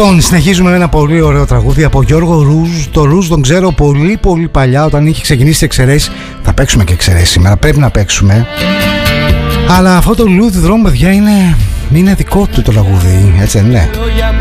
Λοιπόν, συνεχίζουμε με ένα πολύ ωραίο τραγούδι από Γιώργο Ρουζ. Το Ρουζ τον ξέρω πολύ πολύ παλιά, όταν είχε ξεκινήσει τις εξαιρέσεις. Θα παίξουμε και εξαιρέσεις σήμερα, πρέπει να παίξουμε. Αλλά αυτό το λουλούδι δρόμου, παιδιά, είναι δικό του το τραγούδι, έτσι δεν είναι?